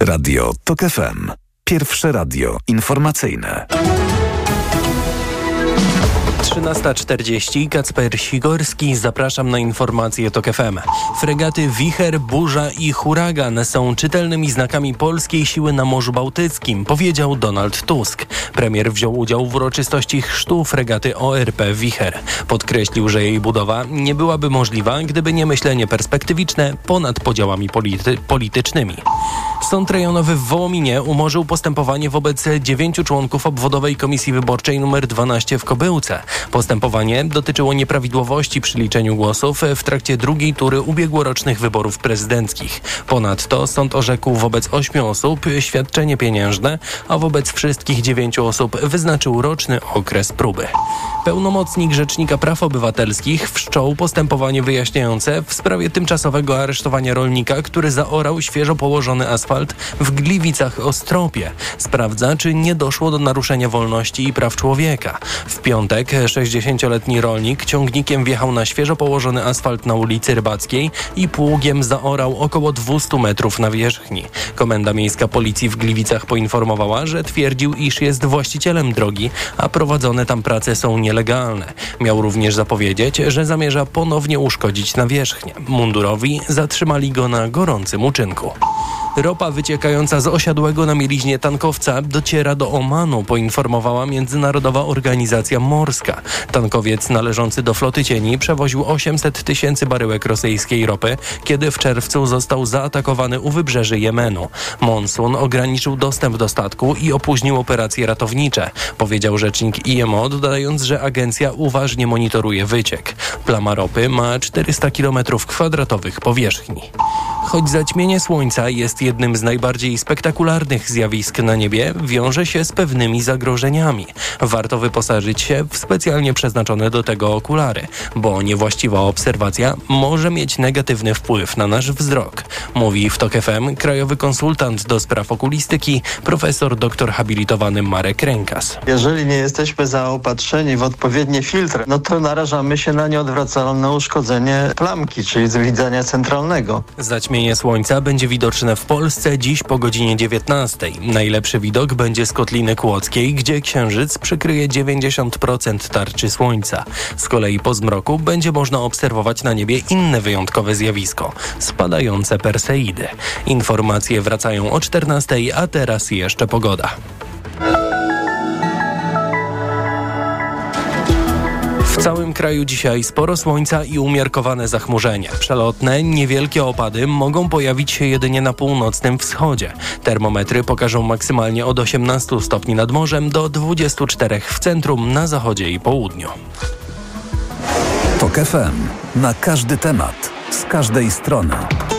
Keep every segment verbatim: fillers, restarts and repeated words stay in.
Radio TOK F M. Pierwsze radio informacyjne. trzynasta czterdzieści, Kacper Sigorski, zapraszam na informacje TOK F M. Fregaty Wicher, Burza i Huragan są czytelnymi znakami polskiej siły na Morzu Bałtyckim, powiedział Donald Tusk. Premier wziął udział w uroczystości chrztu fregaty O R P Wicher. Podkreślił, że jej budowa nie byłaby możliwa, gdyby nie myślenie perspektywiczne ponad podziałami polity- politycznymi. Sąd rejonowy w Wołominie umorzył postępowanie wobec dziewięciu członków obwodowej komisji wyborczej nr dwanaście w Kobyłce. Postępowanie dotyczyło nieprawidłowości przy liczeniu głosów w trakcie drugiej tury ubiegłorocznych wyborów prezydenckich. Ponadto sąd orzekł wobec ośmiu osób świadczenie pieniężne, a wobec wszystkich dziewięciu osób wyznaczył roczny okres próby. Pełnomocnik Rzecznika Praw Obywatelskich wszczął postępowanie wyjaśniające w sprawie tymczasowego aresztowania rolnika, który zaorał świeżo położony asfalt w Gliwicach-Ostropie. Sprawdza, czy nie doszło do naruszenia wolności i praw człowieka. W piątek sześćdziesięcioletni rolnik ciągnikiem wjechał na świeżo położony asfalt na ulicy Rybackiej i pługiem zaorał około dwieście metrów nawierzchni. Komenda Miejska Policji w Gliwicach poinformowała, że twierdził, iż jest właścicielem drogi, a prowadzone tam prace są nielegalne. Miał również zapowiedzieć, że zamierza ponownie uszkodzić nawierzchnię. Mundurowi zatrzymali go na gorącym uczynku. Ropa wyciekająca z osiadłego na mieliźnie tankowca dociera do Omanu, poinformowała Międzynarodowa Organizacja Morska. Tankowiec należący do floty cieni przewoził osiemset tysięcy baryłek rosyjskiej ropy, kiedy w czerwcu został zaatakowany u wybrzeży Jemenu. Monsun ograniczył dostęp do statku i opóźnił operacje ratownicze, powiedział rzecznik I M O, dodając, że agencja uważnie monitoruje wyciek. Plama ropy ma czterysta kilometrów kwadratowych powierzchni. Choć zaćmienie słońca jest jednym z najbardziej spektakularnych zjawisk na niebie, wiąże się z pewnymi zagrożeniami. Warto wyposażyć się w specjalnie przeznaczone do tego okulary, bo niewłaściwa obserwacja może mieć negatywny wpływ na nasz wzrok. Mówi w TOK F M krajowy konsultant do spraw okulistyki, profesor doktor habilitowany Marek Rękas. Jeżeli nie jesteśmy zaopatrzeni w odpowiednie filtry, no to narażamy się na nieodwracalne uszkodzenie plamki, czyli z widzenia centralnego. Zaćmienie słońca będzie widoczne w Polsce dziś po godzinie dziewiętnastej. Najlepszy widok będzie z Kotliny Kłodzkiej, gdzie księżyc przykryje dziewięćdziesiąt procent tarczy słońca. Z kolei po zmroku będzie można obserwować na niebie inne wyjątkowe zjawisko – spadające Perseidy. Informacje wracają o czternastej, a teraz jeszcze pogoda. W całym kraju dzisiaj sporo słońca i umiarkowane zachmurzenie. Przelotne, niewielkie opady mogą pojawić się jedynie na północnym wschodzie. Termometry pokażą maksymalnie od osiemnastu stopni nad morzem do dwudziestu czterech w centrum, na zachodzie i południu. TOK F M. Na każdy temat. Z każdej strony.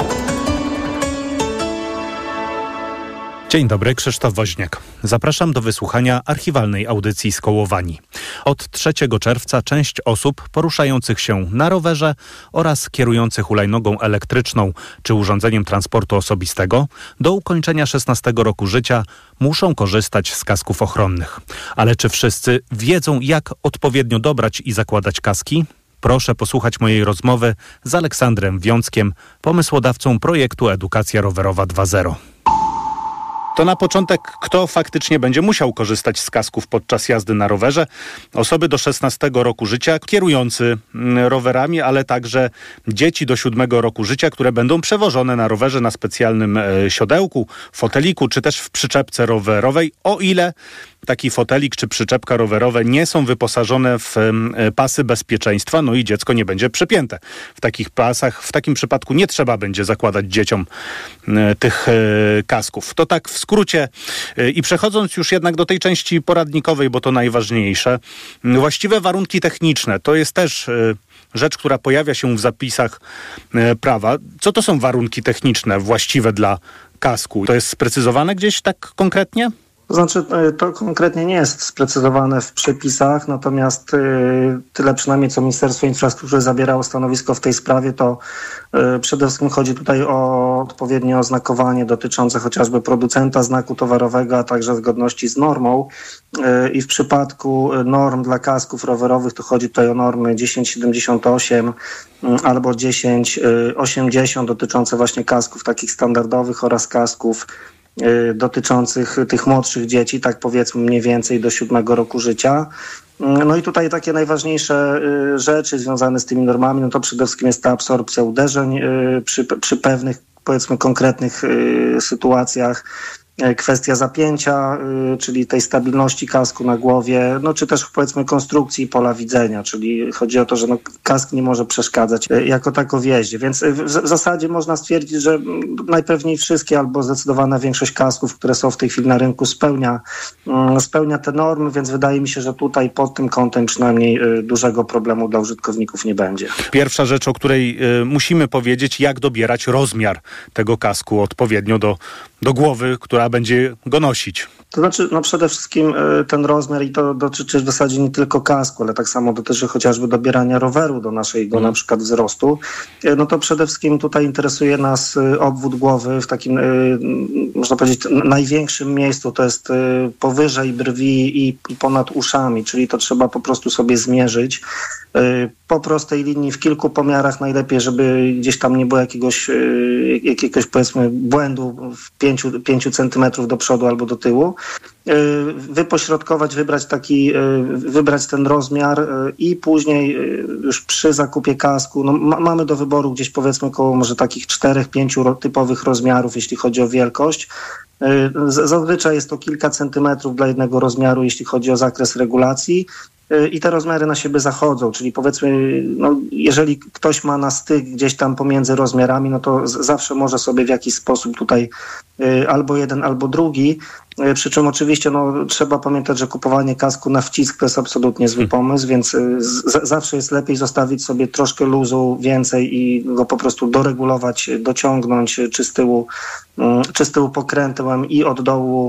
Dzień dobry, Krzysztof Woźniak. Zapraszam do wysłuchania archiwalnej audycji Skołowani. Od trzeciego czerwca część osób poruszających się na rowerze oraz kierujących hulajnogą elektryczną czy urządzeniem transportu osobistego do ukończenia szesnastego roku życia muszą korzystać z kasków ochronnych. Ale czy wszyscy wiedzą, jak odpowiednio dobrać i zakładać kaski? Proszę posłuchać mojej rozmowy z Aleksandrem Wiąckiem, pomysłodawcą projektu Edukacja Rowerowa dwa zero. To na początek, kto faktycznie będzie musiał korzystać z kasków podczas jazdy na rowerze? Osoby do szesnastego roku życia, kierujący rowerami, ale także dzieci do siódmego roku życia, które będą przewożone na rowerze na specjalnym siodełku, foteliku, czy też w przyczepce rowerowej, o ile taki fotelik czy przyczepka rowerowe nie są wyposażone w pasy bezpieczeństwa, no i dziecko nie będzie przepięte. W takich pasach, w takim przypadku nie trzeba będzie zakładać dzieciom tych kasków. To tak w skrócie. I przechodząc już jednak do tej części poradnikowej, bo to najważniejsze, właściwe warunki techniczne to jest też rzecz, która pojawia się w zapisach prawa. Co to są warunki techniczne właściwe dla kasku? To jest sprecyzowane gdzieś tak konkretnie? To znaczy, to konkretnie nie jest sprecyzowane w przepisach, natomiast tyle przynajmniej, co Ministerstwo Infrastruktury zabierało stanowisko w tej sprawie, to przede wszystkim chodzi tutaj o odpowiednie oznakowanie dotyczące chociażby producenta znaku towarowego, a także zgodności z normą. I w przypadku norm dla kasków rowerowych to chodzi tutaj o normy dziesięć siedemdziesiąt osiem albo dziesięć osiemdziesiąt dotyczące właśnie kasków takich standardowych oraz kasków dotyczących tych młodszych dzieci, tak powiedzmy mniej więcej do siódmego roku życia. No i tutaj takie najważniejsze rzeczy związane z tymi normami, no to przede wszystkim jest ta absorpcja uderzeń przy, przy pewnych, powiedzmy, konkretnych sytuacjach. Kwestia zapięcia, czyli tej stabilności kasku na głowie, no czy też powiedzmy konstrukcji pola widzenia, czyli chodzi o to, że no, kask nie może przeszkadzać jako tako w jeździe, więc w zasadzie można stwierdzić, że najpewniej wszystkie albo zdecydowana większość kasków, które są w tej chwili na rynku spełnia, spełnia te normy, więc wydaje mi się, że tutaj pod tym kątem przynajmniej dużego problemu dla użytkowników nie będzie. Pierwsza rzecz, o której y, musimy powiedzieć, jak dobierać rozmiar tego kasku odpowiednio do, do głowy, która będzie go nosić. To znaczy, no przede wszystkim ten rozmiar i to dotyczy w zasadzie nie tylko kasku, ale tak samo dotyczy chociażby dobierania roweru do naszego mm. na przykład wzrostu. No to przede wszystkim tutaj interesuje nas obwód głowy w takim, można powiedzieć, największym miejscu, to jest powyżej brwi i ponad uszami, czyli to trzeba po prostu sobie zmierzyć po prostej linii w kilku pomiarach, najlepiej, żeby gdzieś tam nie było jakiegoś, jakiegoś powiedzmy błędu w pięciu, pięciu centymetrów do przodu albo do tyłu. Wypośrodkować, wybrać taki, wybrać ten rozmiar i później już przy zakupie kasku, no ma, mamy do wyboru gdzieś powiedzmy około może takich czterech, pięciu typowych rozmiarów, jeśli chodzi o wielkość. Zazwyczaj jest to kilka centymetrów dla jednego rozmiaru, jeśli chodzi o zakres regulacji. I te rozmiary na siebie zachodzą, czyli powiedzmy, no, jeżeli ktoś ma na styk gdzieś tam pomiędzy rozmiarami, no to z- zawsze może sobie w jakiś sposób tutaj y, albo jeden, albo drugi, y, przy czym oczywiście no, trzeba pamiętać, że kupowanie kasku na wcisk to jest absolutnie zły pomysł, więc y, z- zawsze jest lepiej zostawić sobie troszkę luzu więcej i go po prostu doregulować, dociągnąć, czy z tyłu, y, czy z tyłu pokrętłem i od dołu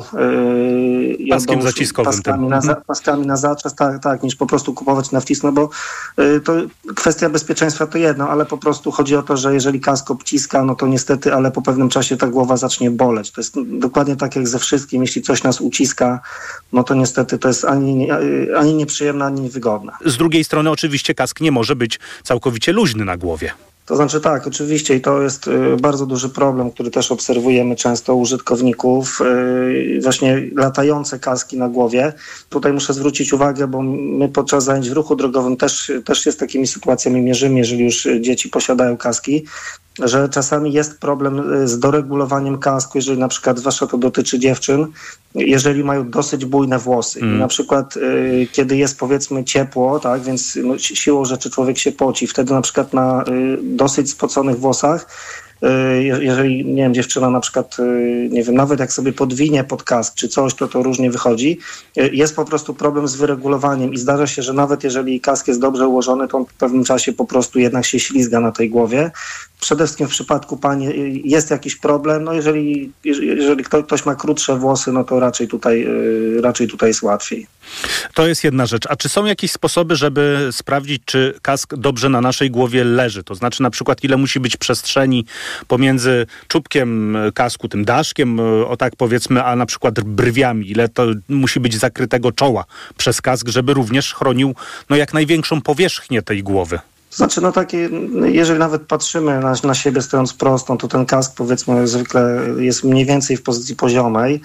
y, i paskiem od dołu, zaciskowym paskami tym. na, za- paskami na zaczas, tak, tak, niż po prostu kupować na wcisk, no bo y, to kwestia bezpieczeństwa to jedno, ale po prostu chodzi o to, że jeżeli kask obciska, no to niestety, ale po pewnym czasie ta głowa zacznie boleć. To jest dokładnie tak jak ze wszystkim, jeśli coś nas uciska, no to niestety to jest ani, ani nieprzyjemne, ani niewygodne. Z drugiej strony oczywiście kask nie może być całkowicie luźny na głowie. To znaczy tak, oczywiście i to jest y, bardzo duży problem, który też obserwujemy często u użytkowników, y, właśnie latające kaski na głowie. Tutaj muszę zwrócić uwagę, bo my podczas zajęć w ruchu drogowym też, też się z takimi sytuacjami mierzymy, jeżeli już dzieci posiadają kaski, że czasami jest problem z doregulowaniem kasku, jeżeli na przykład, zwłaszcza to dotyczy dziewczyn, jeżeli mają dosyć bujne włosy. Mm. I na przykład y, kiedy jest powiedzmy ciepło, tak, więc no, siłą rzeczy człowiek się poci, wtedy na przykład na y, dosyć spoconych włosach, y, jeżeli, nie wiem, dziewczyna na przykład, y, nie wiem, nawet jak sobie podwinie pod kask czy coś, to to różnie wychodzi, y, jest po prostu problem z wyregulowaniem i zdarza się, że nawet jeżeli kask jest dobrze ułożony, to on w pewnym czasie po prostu jednak się ślizga na tej głowie. Przede wszystkim w przypadku pani jest jakiś problem, no jeżeli, jeżeli ktoś ma krótsze włosy, no to raczej tutaj, raczej tutaj jest łatwiej. To jest jedna rzecz. A czy są jakieś sposoby, żeby sprawdzić, czy kask dobrze na naszej głowie leży? To znaczy na przykład ile musi być przestrzeni pomiędzy czubkiem kasku, tym daszkiem, o tak powiedzmy, a na przykład brwiami? Ile to musi być zakrytego czoła przez kask, żeby również chronił no, jak największą powierzchnię tej głowy? Znaczy, no takie, jeżeli nawet patrzymy na, na siebie stojąc prosto, to ten kask powiedzmy zwykle jest mniej więcej w pozycji poziomej,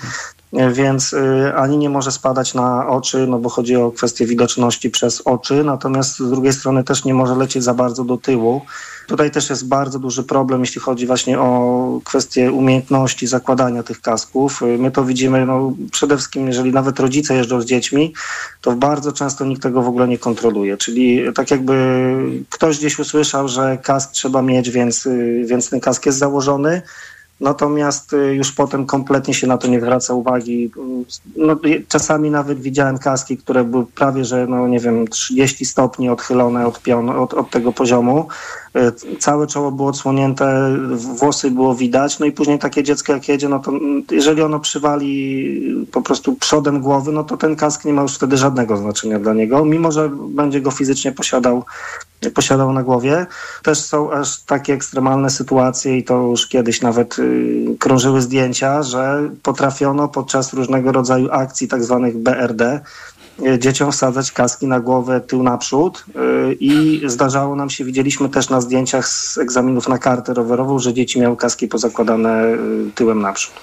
więc y, ani nie może spadać na oczy, no bo chodzi o kwestię widoczności przez oczy, natomiast z drugiej strony też nie może lecieć za bardzo do tyłu. Tutaj też jest bardzo duży problem, jeśli chodzi właśnie o kwestię umiejętności zakładania tych kasków. My to widzimy, no przede wszystkim, jeżeli nawet rodzice jeżdżą z dziećmi, to bardzo często nikt tego w ogóle nie kontroluje. Czyli tak jakby ktoś gdzieś usłyszał, że kask trzeba mieć, więc, więc ten kask jest założony. Natomiast już potem kompletnie się na to nie zwraca uwagi. No, czasami nawet widziałem kaski, które były prawie, że no nie wiem, trzydzieści stopni odchylone od, pion, od, od tego poziomu. Całe czoło było odsłonięte, włosy było widać, no i później takie dziecko jak jedzie, no to jeżeli ono przywali po prostu przodem głowy, no to ten kask nie ma już wtedy żadnego znaczenia dla niego, mimo że będzie go fizycznie posiadał posiadał na głowie. Też są aż takie ekstremalne sytuacje i to już kiedyś nawet y, krążyły zdjęcia, że potrafiono podczas różnego rodzaju akcji tak zwanych B R D dzieciom wsadzać kaski na głowę tył naprzód i zdarzało nam się, widzieliśmy też na zdjęciach z egzaminów na kartę rowerową, że dzieci miały kaski pozakładane tyłem naprzód.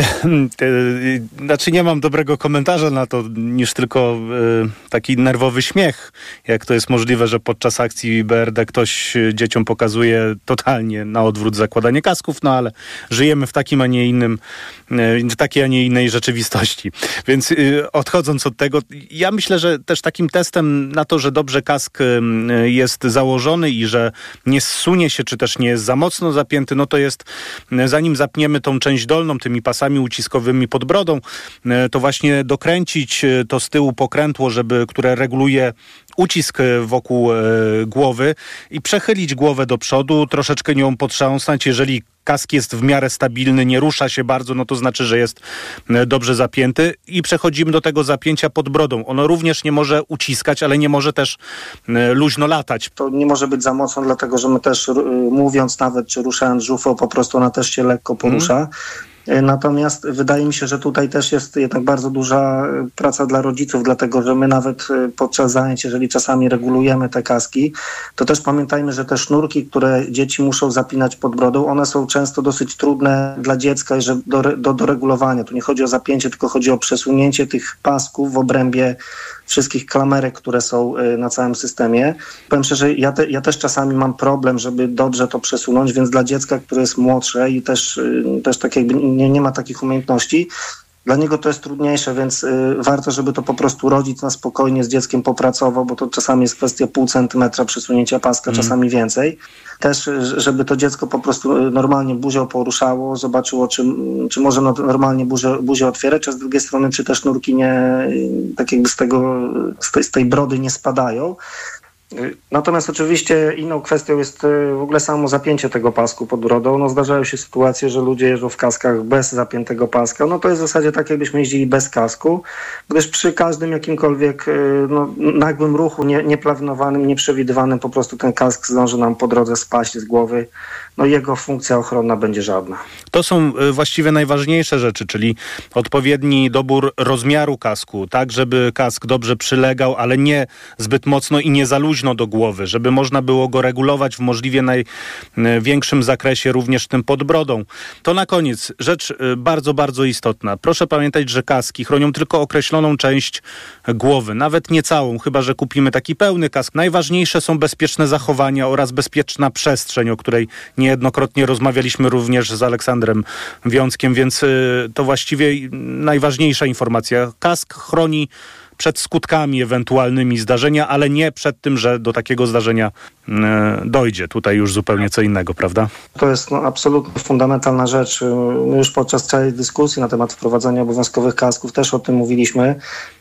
Znaczy nie mam dobrego komentarza na to, niż tylko y, taki nerwowy śmiech. Jak to jest możliwe, że podczas akcji B R D ktoś dzieciom pokazuje totalnie na odwrót zakładanie kasków, no ale żyjemy w takim, a nie innym, y, w takiej, a nie innej rzeczywistości. Więc y, odchodząc od tego, ja myślę, że też takim testem na to, że dobrze kask y, jest założony i że nie zsunie się, czy też nie jest za mocno zapięty, no to jest, y, zanim zapniemy tą część dolną tymi pasami uciskowymi pod brodą, to właśnie dokręcić to z tyłu pokrętło, żeby, które reguluje ucisk wokół e, głowy i przechylić głowę do przodu, troszeczkę nią potrząsnąć. Jeżeli kask jest w miarę stabilny, nie rusza się bardzo, no to znaczy, że jest dobrze zapięty i przechodzimy do tego zapięcia pod brodą. Ono również nie może uciskać, ale nie może też e, luźno latać. To nie może być za mocno, dlatego że my też mówiąc nawet, czy ruszając żufą, po prostu ona też się lekko porusza. Hmm. Natomiast wydaje mi się, że tutaj też jest jednak bardzo duża praca dla rodziców, dlatego że my nawet podczas zajęć, jeżeli czasami regulujemy te kaski, to też pamiętajmy, że te sznurki, które dzieci muszą zapinać pod brodą, one są często dosyć trudne dla dziecka do, do, do regulowania. Tu nie chodzi o zapięcie, tylko chodzi o przesunięcie tych pasków w obrębie wszystkich klamerek, które są na całym systemie. Powiem szczerze, ja, te, ja też czasami mam problem, żeby dobrze to przesunąć, więc dla dziecka, które jest młodsze i też, też tak jakby nie, nie ma takich umiejętności, dla niego to jest trudniejsze, więc y, warto, żeby to po prostu rodzic na spokojnie z dzieckiem popracował, bo to czasami jest kwestia pół centymetra przesunięcia paska, mm. czasami więcej. Też, żeby to dziecko po prostu normalnie buzią poruszało, zobaczyło, czy, czy może normalnie buzię, buzię otwierać, a z drugiej strony, czy te sznurki nie, tak jakby z tego, z tej, z tej brody nie spadają. Natomiast oczywiście inną kwestią jest w ogóle samo zapięcie tego pasku pod brodą. No zdarzają się sytuacje, że ludzie jeżdżą w kaskach bez zapiętego paska. No to jest w zasadzie tak, jakbyśmy jeździli bez kasku, gdyż przy każdym jakimkolwiek no, nagłym ruchu, nie, nieplanowanym, nieprzewidywanym, po prostu ten kask zdąży nam po drodze spaść z głowy. No jego funkcja ochronna będzie żadna. To są właściwie najważniejsze rzeczy, czyli odpowiedni dobór rozmiaru kasku, tak żeby kask dobrze przylegał, ale nie zbyt mocno i nie za luźno do głowy, żeby można było go regulować w możliwie największym zakresie, również tym pod brodą. To na koniec rzecz bardzo, bardzo istotna. Proszę pamiętać, że kaski chronią tylko określoną część głowy, nawet nie całą, chyba że kupimy taki pełny kask. Najważniejsze są bezpieczne zachowania oraz bezpieczna przestrzeń, o której niejednokrotnie rozmawialiśmy również z Aleksandrem Wiąckiem, więc to właściwie najważniejsza informacja. Kask chroni przed skutkami ewentualnymi zdarzenia, ale nie przed tym, że do takiego zdarzenia e, dojdzie. Tutaj już zupełnie co innego, prawda? To jest no, absolutnie fundamentalna rzecz. My już podczas całej dyskusji na temat wprowadzania obowiązkowych kasków też o tym mówiliśmy,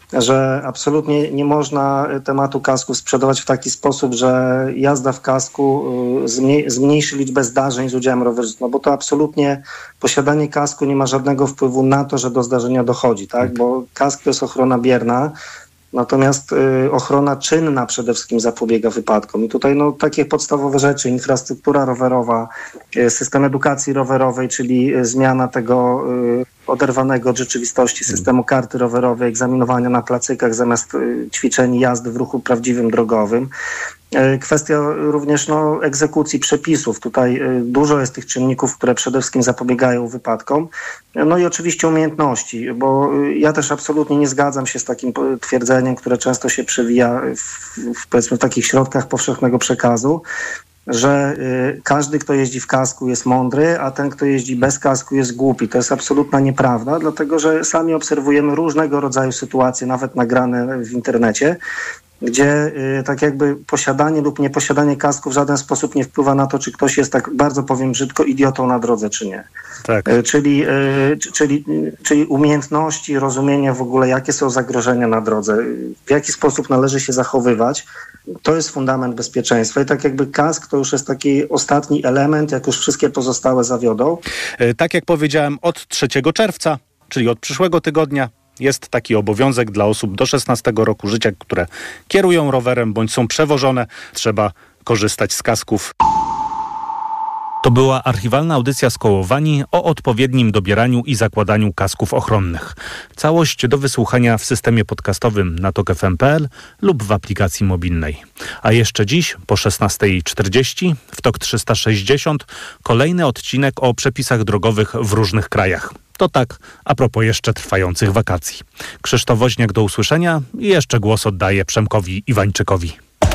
że absolutnie nie można tematu kasku sprzedawać w taki sposób, że jazda w kasku zmniejszy liczbę zdarzeń z udziałem rowerzystów, no bo to absolutnie posiadanie kasku nie ma żadnego wpływu na to, że do zdarzenia dochodzi, tak? Bo kask to jest ochrona bierna, natomiast y, ochrona czynna przede wszystkim zapobiega wypadkom. I tutaj no, takie podstawowe rzeczy, infrastruktura rowerowa, y, system edukacji rowerowej, czyli y, zmiana tego y, oderwanego od rzeczywistości systemu karty rowerowej, egzaminowania na placykach zamiast y, ćwiczeń jazdy w ruchu prawdziwym drogowym. Kwestia również no, egzekucji przepisów. Tutaj dużo jest tych czynników, które przede wszystkim zapobiegają wypadkom. No i oczywiście umiejętności, bo ja też absolutnie nie zgadzam się z takim twierdzeniem, które często się przewija w, w, powiedzmy, w takich środkach powszechnego przekazu, że y, każdy, kto jeździ w kasku jest mądry, a ten, kto jeździ bez kasku jest głupi. To jest absolutna nieprawda, dlatego że sami obserwujemy różnego rodzaju sytuacje, nawet nagrane w internecie, gdzie y, tak jakby posiadanie lub nieposiadanie kasku w żaden sposób nie wpływa na to, czy ktoś jest, tak bardzo powiem brzydko, idiotą na drodze, czy nie. Tak. Y, czyli, y, czyli, y, czyli umiejętności, rozumienie w ogóle, jakie są zagrożenia na drodze, w jaki sposób należy się zachowywać, to jest fundament bezpieczeństwa. I tak jakby kask to już jest taki ostatni element, jak już wszystkie pozostałe zawiodą. Y, tak jak powiedziałem, od trzeciego czerwca, czyli od przyszłego tygodnia, jest taki obowiązek dla osób do szesnastego roku życia, które kierują rowerem bądź są przewożone. Trzeba korzystać z kasków. To była archiwalna audycja Skołowani o odpowiednim dobieraniu i zakładaniu kasków ochronnych. Całość do wysłuchania w systemie podcastowym na tok f m kropka p l lub w aplikacji mobilnej. A jeszcze dziś po szesnasta czterdzieści w TOK trzysta sześćdziesiąt kolejny odcinek o przepisach drogowych w różnych krajach. To tak a propos jeszcze trwających wakacji. Krzysztof Woźniak, do usłyszenia i jeszcze głos oddaję Przemkowi Iwańczykowi.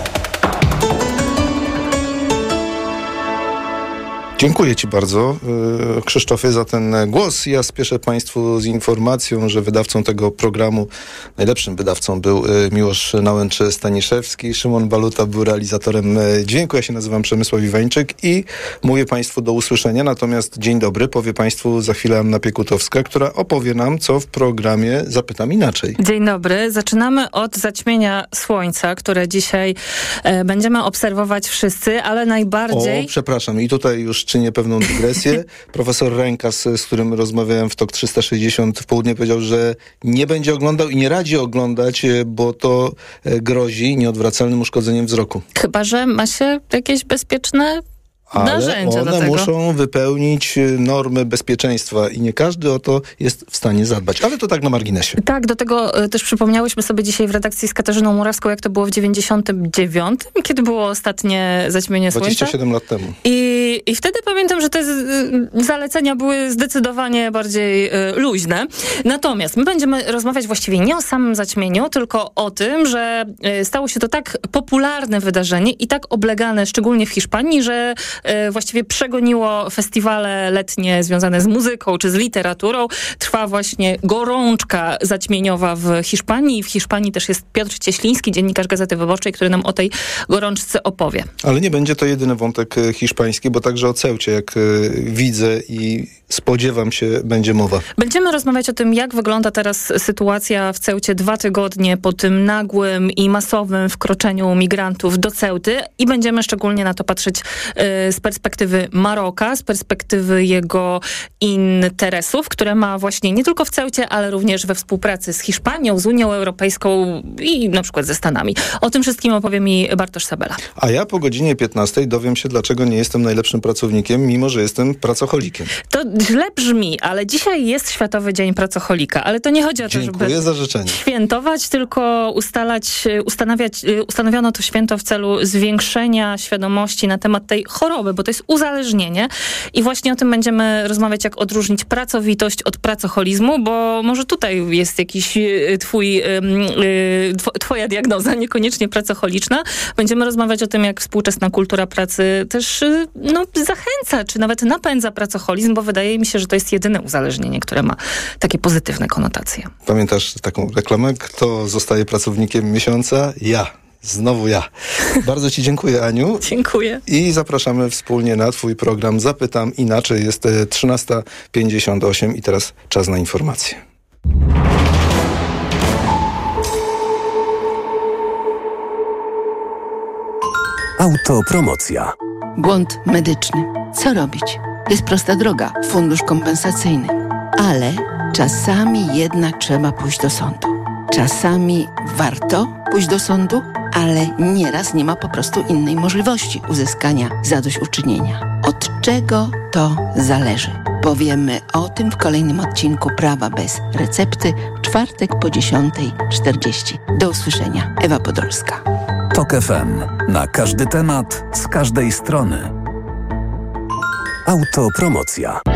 Dziękuję Ci bardzo, Krzysztofie, za ten głos. Ja spieszę Państwu z informacją, że wydawcą tego programu, najlepszym wydawcą był Miłosz Nałęcz-Staniszewski. Szymon Baluta był realizatorem dźwięku. Ja się nazywam Przemysław Iwańczyk i mówię Państwu do usłyszenia. Natomiast dzień dobry powie Państwu za chwilę Anna Piekutowska, która opowie nam, co w programie Zapytam Inaczej. Dzień dobry. Zaczynamy od zaćmienia słońca, które dzisiaj e, będziemy obserwować wszyscy, ale najbardziej... O, przepraszam. I tutaj już czynię pewną dygresję. Profesor Rękas, z którym rozmawiałem w TOK trzysta sześćdziesiąt w południe, powiedział, że nie będzie oglądał i nie radzi oglądać, bo to grozi nieodwracalnym uszkodzeniem wzroku. Chyba że ma się jakieś bezpieczne Ale narzędzia one do tego. muszą wypełnić normy bezpieczeństwa i nie każdy o to jest w stanie zadbać. Ale to tak na marginesie. Tak, do tego y, też przypomniałyśmy sobie dzisiaj w redakcji z Katarzyną Murawską, jak to było w dziewięćdziesiątym dziewiątym, kiedy było ostatnie zaćmienie słońca. dwadzieścia siedem lat temu. I, I wtedy pamiętam, że te z, y, zalecenia były zdecydowanie bardziej y, luźne. Natomiast my będziemy rozmawiać właściwie nie o samym zaćmieniu, tylko o tym, że y, stało się to tak popularne wydarzenie i tak oblegane, szczególnie w Hiszpanii, że właściwie przegoniło festiwale letnie związane z muzyką czy z literaturą. Trwa właśnie gorączka zaćmieniowa w Hiszpanii. W Hiszpanii też jest Piotr Cieśliński, dziennikarz Gazety Wyborczej, który nam o tej gorączce opowie. Ale nie będzie to jedyny wątek hiszpański, bo także o Ceucie, jak widzę i spodziewam się, będzie mowa. Będziemy rozmawiać o tym, jak wygląda teraz sytuacja w Ceucie dwa tygodnie po tym nagłym i masowym wkroczeniu migrantów do Ceuty i będziemy szczególnie na to patrzeć y, z perspektywy Maroka, z perspektywy jego interesów, które ma właśnie nie tylko w Ceucie, ale również we współpracy z Hiszpanią, z Unią Europejską i na przykład ze Stanami. O tym wszystkim opowie mi Bartosz Sabela. A ja po godzinie piętnastej dowiem się, dlaczego nie jestem najlepszym pracownikiem, mimo że jestem pracocholikiem. To źle brzmi, ale dzisiaj jest Światowy Dzień Pracocholika, ale to nie chodzi o to, Dziękuję żeby za życzenie. świętować, tylko ustalać, ustanawiać, ustanowiono to święto w celu zwiększenia świadomości na temat tej choroby, bo to jest uzależnienie i właśnie o tym będziemy rozmawiać, jak odróżnić pracowitość od pracoholizmu, bo może tutaj jest jakiś twój, twoja diagnoza, niekoniecznie pracocholiczna. Będziemy rozmawiać o tym, jak współczesna kultura pracy też no, zachęca, czy nawet napędza pracocholizm, bo wydaje mi się, że to jest jedyne uzależnienie, które ma takie pozytywne konotacje. Pamiętasz taką reklamę? Kto zostaje pracownikiem miesiąca? Ja. Znowu ja. Bardzo Ci dziękuję, Aniu. Dziękuję. I zapraszamy wspólnie na Twój program Zapytam Inaczej. Jest trzynasta pięćdziesiąt osiem i teraz czas na informacje. Autopromocja. Błąd medyczny. Co robić? Jest prosta droga. Fundusz kompensacyjny. Ale czasami jednak trzeba pójść do sądu. Czasami warto pójść do sądu, ale nieraz nie ma po prostu innej możliwości uzyskania zadośćuczynienia. Od czego to zależy? Powiemy o tym w kolejnym odcinku Prawa bez recepty w czwartek po dziesiątej czterdzieści. Do usłyszenia. Ewa Podolska. TOK F M. Na każdy temat, z każdej strony. Autopromocja.